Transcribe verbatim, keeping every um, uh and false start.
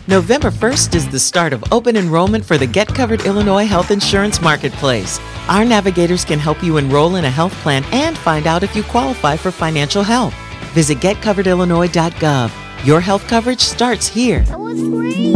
November first is the start of open enrollment for the Get Covered Illinois Health Insurance Marketplace. Our navigators can help you enroll in a health plan and find out if you qualify for financial help. Visit get covered illinois dot gov. Your health coverage starts here. That was great.